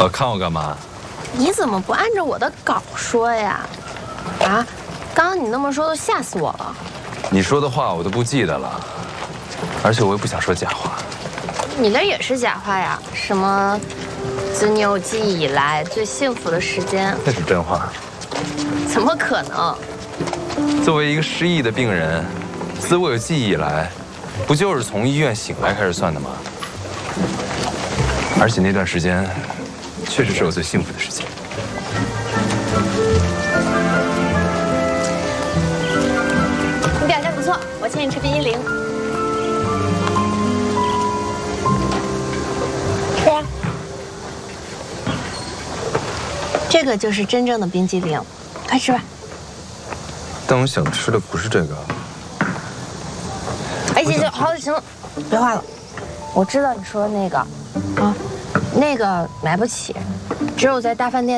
看我干嘛？ 你怎么不按照我的稿说呀？啊，刚刚你那么说都吓死我了。 你说的话我都不记得了，而且我也不想说假话。 你那也是假话呀？什么自你有记忆以来最幸福的时间？ 那是真话。 怎么可能？ 作为一个失忆的病人，自我有记忆以来，不就是从医院醒来开始算的吗？而且那段时间，确实是我最幸福的时间。 你表现不错，我请你吃冰激凌。吃呀。这个就是真正的冰激凌，快吃吧。 但我想吃的不是这个。 哎，行，好了，行了，别画了。我知道你说的那个，啊，那个买不起，只有在大饭店。